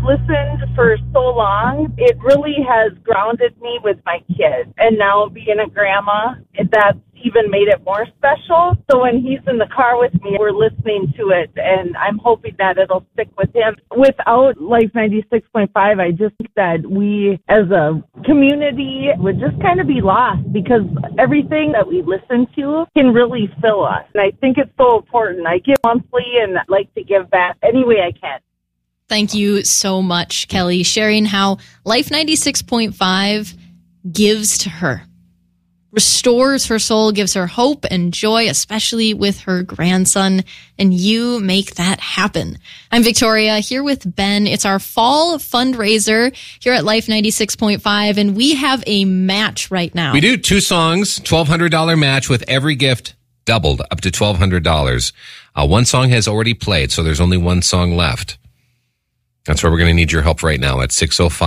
listened for so long, it really has grounded me with my kids. And now being a grandma, that's even made it more special. So when he's in the car with me, we're listening to it, and I'm hoping that it'll stick with him. Without Life 96.5, I just think that we as a community would just kind of be lost, because everything that we listen to can really fill us. And I think it's so important. I give monthly and I like to give back any way I can. Thank you so much, Kelly, sharing how Life 96.5 gives to her. Restores her soul, gives her hope and joy, especially with her grandson, and you make that happen. I'm Victoria, here with Ben. It's our fall fundraiser here at Life 96.5, and we have a match right now. We do 2 songs, $1,200 match with every gift doubled up to $1,200. One song has already played, so there's only one song left. That's where we're going to need your help right now at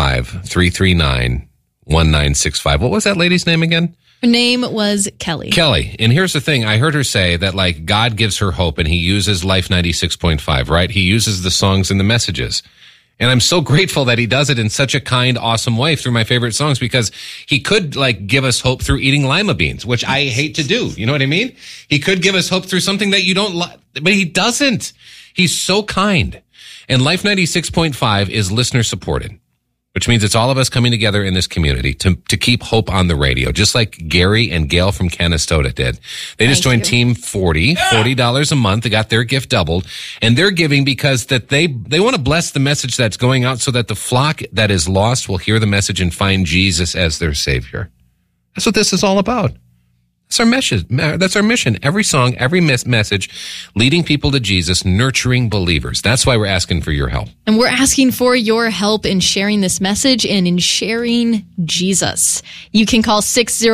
605-339-1965. What was that lady's name again? Her name was Kelly. Kelly. And here's the thing. I heard her say that, like, God gives her hope, and he uses Life 96.5, right? He uses the songs and the messages. And I'm so grateful that he does it in such a kind, awesome way through my favorite songs, because he could, like, give us hope through eating lima beans, which I hate to do. You know what I mean? He could give us hope through something that you don't like, but he doesn't. He's so kind. And Life 96.5 is listener supported, which means it's all of us coming together in this community to keep hope on the radio, just like Gary and Gail from Canastota did. They just joined Team 40, $40 a month. They got their gift doubled, and they're giving because that they want to bless the message that's going out so that the flock that is lost will hear the message and find Jesus as their Savior. That's what this is all about. That's our mission. That's our mission. Every song, every message, leading people to Jesus, nurturing believers. That's why we're asking for your help. And we're asking for your help in sharing this message and in sharing Jesus. You can call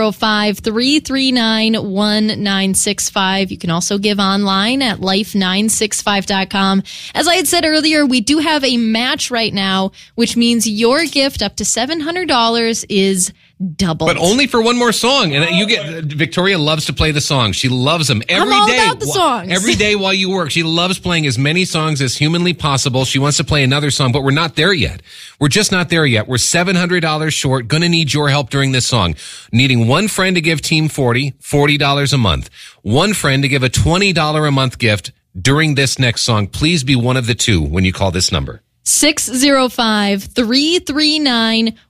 605-339-1965. You can also give online at life965.com. As I had said earlier, we do have a match right now, which means your gift up to $700 is doubled. But only for one more song. And you get, Victoria loves to play the songs. She loves them every day. I'm all about the songs. Every day while you work. She loves playing as many songs as humanly possible. She wants to play another song, but we're not there yet. We're just not there yet. We're $700 short. Gonna need your help during this song. Needing one friend to give Team 40, $40 a month. One friend to give a $20 a month gift during this next song. Please be one of the two when you call this number.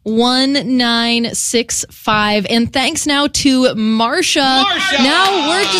605-339-1965. And thanks now to Marsha. Now we're just